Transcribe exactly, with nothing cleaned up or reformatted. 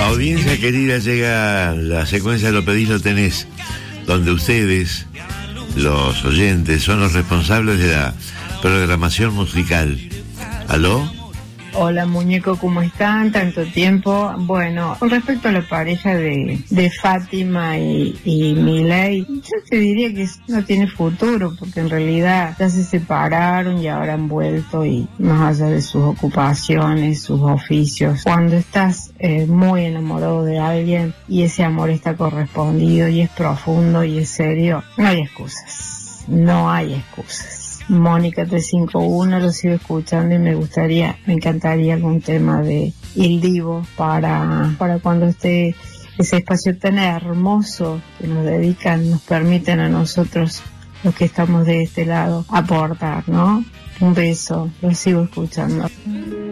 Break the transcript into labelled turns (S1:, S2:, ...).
S1: Audiencia querida, llega la secuencia Lo pedís, lo tenés, donde ustedes, los oyentes, son los responsables de la programación musical. ¿Aló?
S2: Hola muñeco, ¿cómo están? Tanto tiempo. Bueno, con respecto a la pareja de, de Fátima y, y Milei, yo te diría que no tiene futuro, porque en realidad ya se separaron y ahora han vuelto, y más allá de sus ocupaciones, sus oficios, cuando estás eh, muy enamorado de alguien y ese amor está correspondido y es profundo y es serio, no hay excusas, no hay excusas. Mónica trescientos cincuenta y uno, lo sigo escuchando y me gustaría, me encantaría algún tema de Il Divo para, para cuando esté ese espacio tan hermoso que nos dedican, nos permiten a nosotros, los que estamos de este lado, aportar, ¿no? Un beso, lo sigo escuchando.